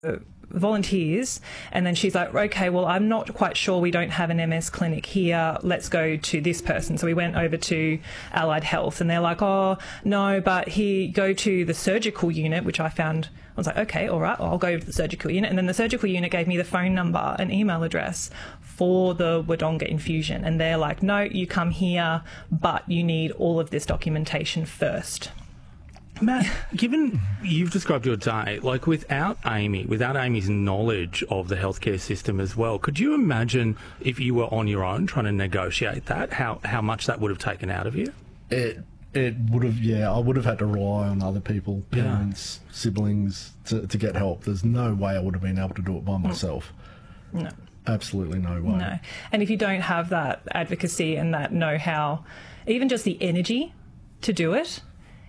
volunteers, and then she's like, okay, well, I'm not quite sure, we don't have an MS clinic here, let's go to this person. So we went over to Allied Health, and they're like, oh no, but go to the surgical unit, which I was like, okay, all right, I'll go to the surgical unit. And then the surgical unit gave me the phone number and email address for the Wodonga infusion, and they're like, no, you come here, but you need all of this documentation first. Matt, given you've described your day, like without Amy's knowledge of the healthcare system as well, could you imagine if you were on your own trying to negotiate that, how much that would have taken out of you? It would have, I would have had to rely on other people, parents, siblings, to get help. There's no way I would have been able to do it by myself. No. Absolutely no way. No. And if you don't have that advocacy and that know-how, even just the energy to do it,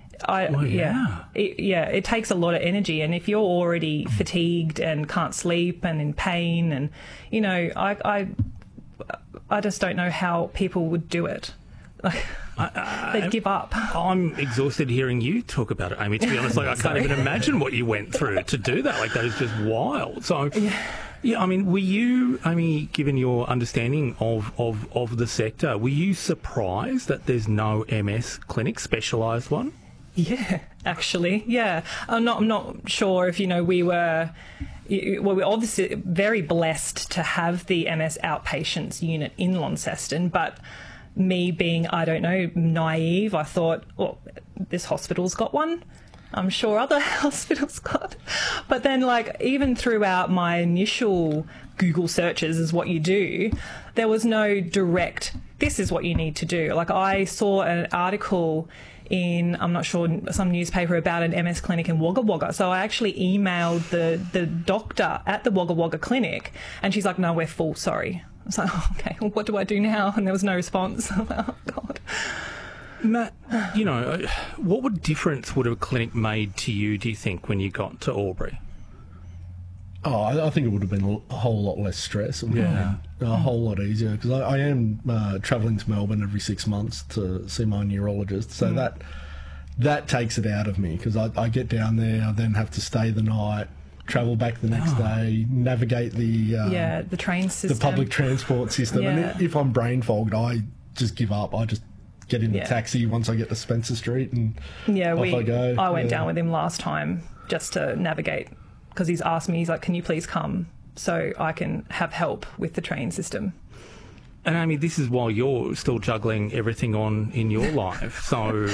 it takes a lot of energy. And if you're already fatigued and can't sleep and in pain, and I just don't know how people would do it. They'd give up. I'm exhausted hearing you talk about it, Amy. To be honest, I can't even imagine what you went through to do that. Like, that is just wild. So, I mean, were you, Amy, given your understanding of the sector, were you surprised that there's no MS clinic, specialised one? Yeah, actually, yeah. I'm not sure if, we were obviously very blessed to have the MS outpatients unit in Launceston, but me being, I don't know, naive, I thought, well, this hospital's got one. I'm sure other hospitals got. But then, even throughout my initial Google searches is what you do, there was no direct, this is what you need to do. I saw an article in, I'm not sure, some newspaper about an MS clinic in Wagga Wagga. So I actually emailed the doctor at the Wagga Wagga clinic, and she's like, no, we're full, sorry. I was like, oh, okay, well, what do I do now? And there was no response. I was like, oh, God. Matt, what difference would a clinic made to you, do you think, when you got to Albury? Oh, I think it would have been a whole lot less stress. It would have been a whole lot easier, because I am travelling to Melbourne every 6 months to see my neurologist. So that takes it out of me, because I get down there, I then have to stay the night, travel back the next day, navigate the train system, the public transport system. And if I'm brain fogged, I just give up. I just get in the taxi once I get to Spencer Street, and off I go. I went down with him last time just to navigate, because he's asked me, he's like, can you please come so I can have help with the train system? And Amy, this is while you're still juggling everything in your life, so...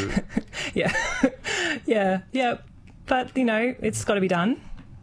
yeah. But, it's got to be done.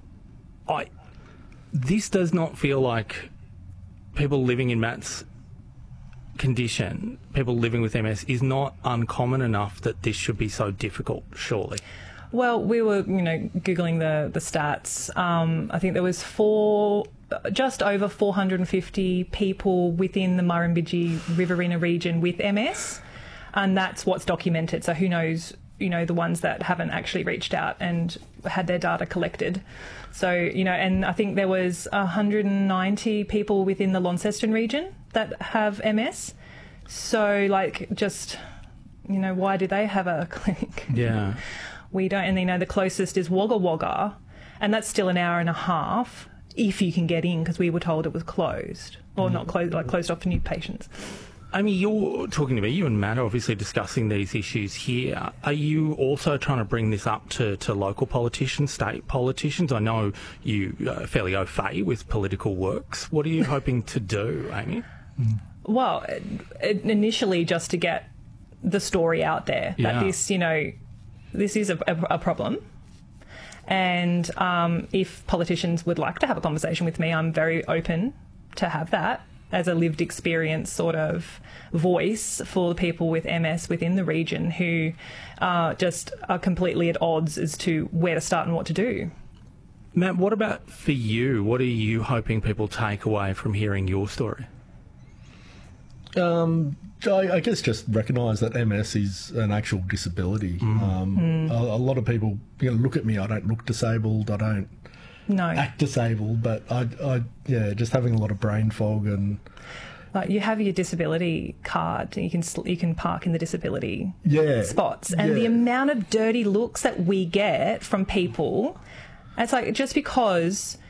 This does not feel like people living in Matt's condition, people living with MS, is not uncommon enough that this should be so difficult, surely. Well, we were, Googling the stats. I think there was just over 450 people within the Murrumbidgee Riverina region with MS, and that's what's documented. So who knows, the ones that haven't actually reached out and had their data collected. So, and I think there was 190 people within the Launceston region that have MS. So, why do they have a clinic? Yeah. We don't, and the closest is Wagga Wagga, and that's still an hour and a half if you can get in, because we were told it was closed, or not closed, closed off for new patients. I mean, you're talking to me, you and Matt are obviously discussing these issues here. Are you also trying to bring this up to local politicians, state politicians? I know you are fairly au fait with political works. What are you hoping to do, Amy? Well, initially just to get the story out there that this, this is a problem. And if politicians would like to have a conversation with me, I'm very open to have that as a lived experience sort of voice for the people with MS within the region who just are completely at odds as to where to start and what to do. Matt, what about for you? What are you hoping people take away from hearing your story? I guess just recognise that MS is an actual disability. A lot of people look at me, I don't look disabled, I don't act disabled, but I just having a lot of brain fog. And you have your disability card, you can park in the disability spots, and the amount of dirty looks that we get from people, it's just because